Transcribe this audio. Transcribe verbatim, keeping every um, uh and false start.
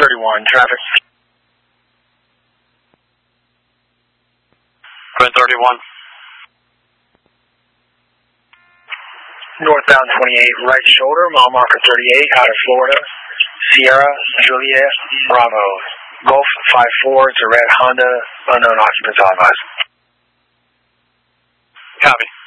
thirty-one, traffic. Twin thirty-one. Northbound twenty-eight, right shoulder, mile marker thirty-eight, out of Florida. Sierra, Juliet, Bravo. Golf five four, it's a red Honda, unknown occupants on advice. Copy.